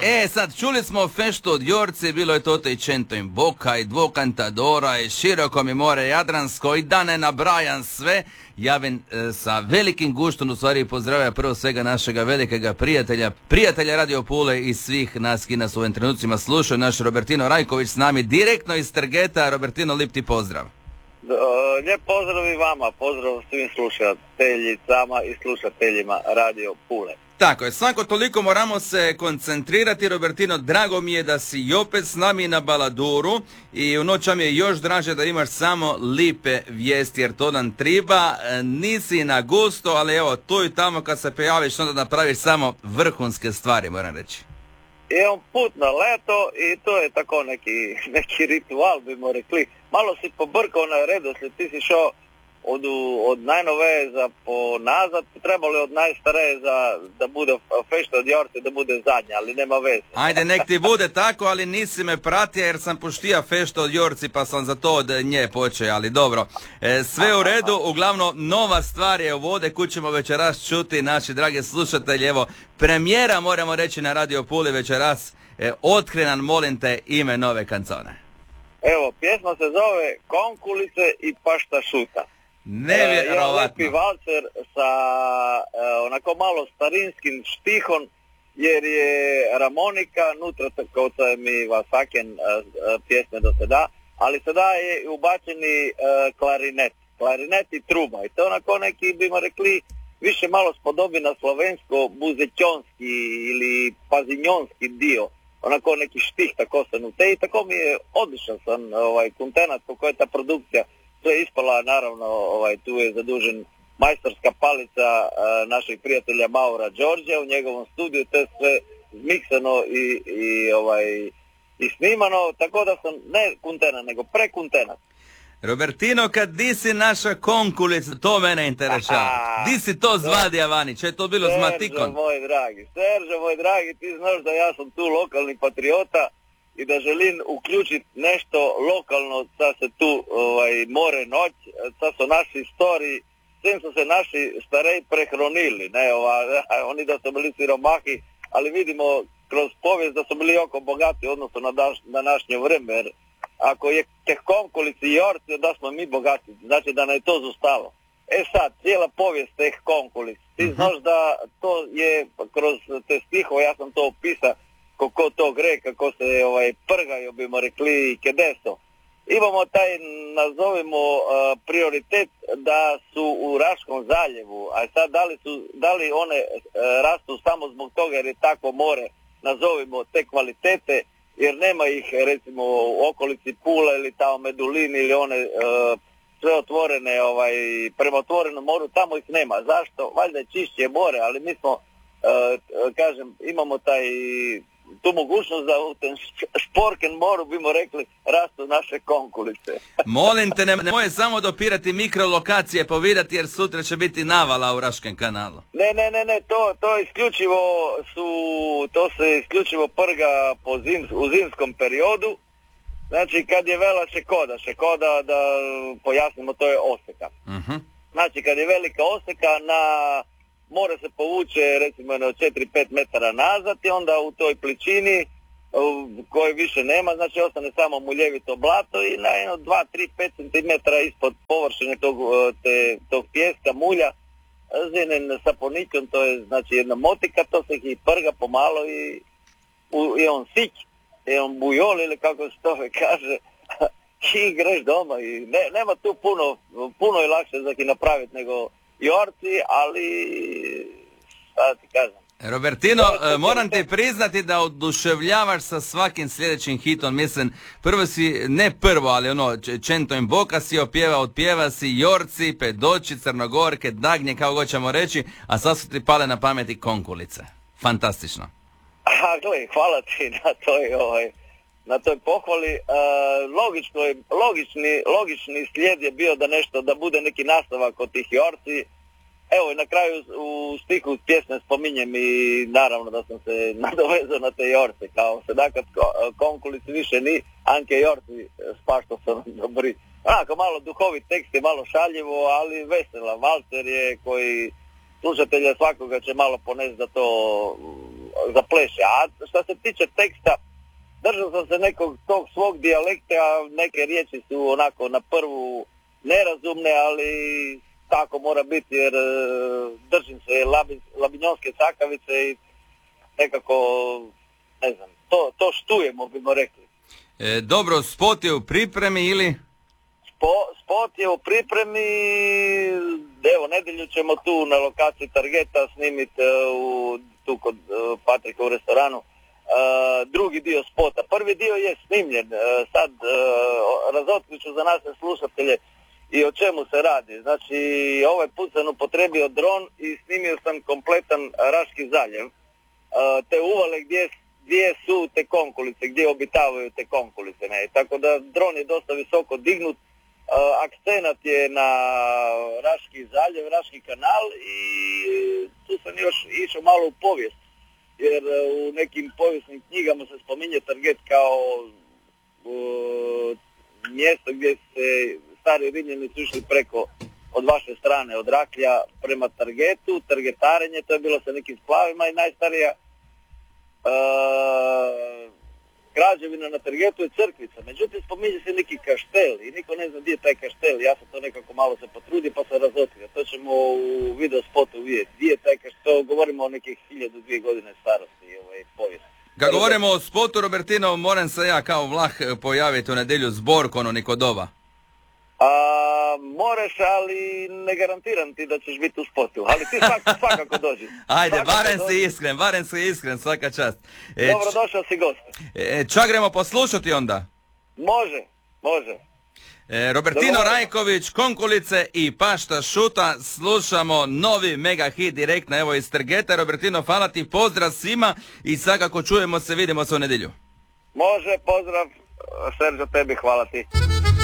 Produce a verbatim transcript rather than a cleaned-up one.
E, sad, čuli smo feštu od Jorci, bilo je to i Cento in Boca, i Dvo Cantadora, i Široko mi more Jadransko, i da ne nabrajam sve. Ja ben e, sa velikim guštom u stvari pozdravlja prvo svega našega velikega prijatelja, prijatelja Radio Pule i svih nas ki nas u ovim trenucima slušaju, naš Robertino Rajković s nami direktno iz Trgeta. Robertino, lip ti pozdrav. Lijep pozdrav i vama, pozdrav svim slušateljicama i slušateljima Radio Pule. Tako je, svako toliko moramo se koncentrirati, Robertino, drago mi je da si i opet s nami na Baladuru i u noća mi je još draže da imaš samo lipe vijesti, jer to nam triba, nisi na gusto, ali evo, tu i tamo kad se pojaviš onda napraviš samo vrhunske stvari, moram reći. Imam put na leto i to je tako neki, neki ritual, bimo rekli. Malo si pobrkao na redoslijed, ti si šao od, od najnovije za ponazad, trebalo je od najstarije za da bude fešta od Jorci, da bude zadnja, ali nema veze. Ajde, nek ti bude tako, ali nisi me pratio jer sam poštija fešta od Jorci pa sam za to od nje počeo, ali dobro. E, sve u redu, uglavnom nova stvar je u vode, kud ćemo večeras čuti, naši dragi slušatelji, evo, premijera moramo reći na Radio Puli večeras, e, otkri nam, molim te, ime nove kancone. Evo, pjesma se zove Konkulice i paštašuta. Nevjerovatno. Jedan lepi valcer sa e, onako malo starinskim štihom, jer je Ramonika, nutra kao to je mi vasaken e, pjesme do sada, ali sada je ubačeni e, klarinet, klarinet i truba. I to onako neki, bimo rekli, više malo spodobi na slovensko buzećonski ili pazinjonski dio. Onako neki štih tako sam u te i tako mi je odličan sam ovaj, kontenat po kojoj je ta produkcija sve ispala, naravno ovaj, tu je zadužen majstorska palica uh, našeg prijatelja Maura Đorđa u njegovom studiju, to je sve zmiksano i, i, ovaj, i snimano, tako da sam ne kontenat, nego prekontenat. Robertino, kad di si naša konkulica, to mene interesava. Di si to zvadija vani, če je to bilo s Matikon? Seržo, moj dragi, Seržo, moj dragi, ti znaš da ja sam tu lokalni patriota i da želim uključiti nešto lokalno, sad se tu ovaj, more noć, sad su naši istoriji, svim su se naši starej prehronili, ne, ova, oni da su bili siromahi, ali vidimo kroz povijest da su bili oko bogati odnosno na, daš, na našnje vreme, jer ako je teh konkulici i Jorci, da smo mi bogati, znači da nam je to zostalo. E sad, cijela povijest teh konkulic, ti znaš da to je kroz te stihove, ja sam to opisao, kako to gre, kako se ovaj, prgaju, bimo rekli, kedeso. Imamo taj, nazovimo, uh, prioritet da su u Raškom zaljevu, a sad da li, su, da li one uh, rastu samo zbog toga jer je takvo more, nazovimo, te kvalitete, jer nema ih recimo u okolici Pula ili tamo Medulin ili one uh, sve otvorene, ovaj, prema otvorenom moru, tamo ih nema. Zašto? Valjda je čišće more, ali mi smo, uh, kažem, imamo taj tu mogućnost da u tem šporken moru, bimo rekli, rastu naše konkulice. Molim te, ne, nemoj samo dopirati mikrolokacije povidati, jer sutra će biti navala u Raškem kanalu. Ne, ne, ne, ne, to, to isključivo su, to se isključivo prga po zim, u zimskom periodu. Znači, kad je vela šekoda, šekoda, da pojasnimo, to je oseka. Uh-huh. Znači, kad je velika oseka, na more se povuče recimo na četiri pet metara nazad i onda u toj pličini koje više nema, znači ostane samo muljevito blato i na jedno dva, tri, pet centimetara ispod površine tog, te, tog pijeska mulja zinen saponikom, to je znači jedna motika, to se i prga pomalo i, u, i on sić, i on bujol ili kako se to kaže i greš doma i ne, nema tu puno, puno je lakše za ih napraviti nego Jorci, ali šta ti kažem. Robertino, moram ti priznati da oduševljavaš sa svakim sljedećim hitom, mislim, prvo si, ne prvo, ali ono, Cento in Boca si opjeva, otpjeva si Jorci, Pedoći, Crnogorke, Dagnje, kao god ćemo reći, a sad su ti pale na pameti konkulice. Fantastično. A, gle, hvala ti na toj, ovaj, na toj pohvali. Uh, logično je, logični, logični slijed je bio da nešto, da bude neki nastavak od tih Jorci. Evo i na kraju u stihu pjesme spominjem i naravno da sam se nadovezao na te Jorce, kao se dakle konkulici više ni, Anke Jorci spašto sam dobri. Onako malo duhovit tekst je malo šaljivo, ali vesela. Valcer je koji slušatelja svakoga će malo ponesti da to zapleše. A što se tiče teksta, držao sam se nekog tog svog dijalekta, neke riječi su onako na prvu nerazumne, ali tako mora biti jer držim se labi, labinjonske sakavice i nekako, ne znam, to, to štujemo, bimo rekli. E, dobro, spot je u pripremi ili? Spo, spot je u pripremi, evo, nedjelju ćemo tu na lokaciji Targeta snimiti u, tu kod uh, Patrika u restoranu. Uh, drugi dio spota. Prvi dio je snimljen, uh, sad uh, razotkrit ću za naše slušatelje i o čemu se radi. Znači, ovaj put sam upotrebio dron i snimio sam kompletan Raški zaljev, uh, te uvale gdje, gdje su te konkulice, gdje obitavaju te konkulice. Ne? Tako da dron je dosta visoko dignut, uh, akcenat je na Raški zaljev, Raški kanal i tu sam još išao malo u povijest. Jer u nekim povijesnim knjigama se spominje Target kao uh, mjesto gdje se stari Rimljani su išli preko od vaše strane, od Raklja prema Targetu, targetarenje, to je bilo sa nekim splavima i najstarija uh, građevina na Targetu je crkvica. Međutim, spominje se neki kaštel i niko ne zna gdje je taj kaštel. Ja sam to nekako malo se potrudio pa sam razotkrio. To ćemo u video spotu vidjeti. Gdje je taj kaštel? Govorimo o nekih hiljadu dvije godine starosti ovaj, povijesti. Kad govorimo o spotu, Robertino, moram se ja kao Vlah pojaviti u nedjelju zbork, ono Nikodova. A, moreš, ali ne garantiram ti da ćeš biti u spotu, ali ti svak, svakako dođi. Ajde, svakako barem dođi. si iskren, barem si iskren, svaka čast. E, Dobro, došao si gost. E, čak gremo poslušati onda. Može, može. E, Robertino Dobro. Rajković, Konkulice i Pašta Šuta, slušamo novi mega hit direktno evo iz Trgeta. Robertino, hvala ti, pozdrav svima i svakako čujemo se, vidimo se u nedjelju. Može, pozdrav, Serđo, tebi, hvala ti.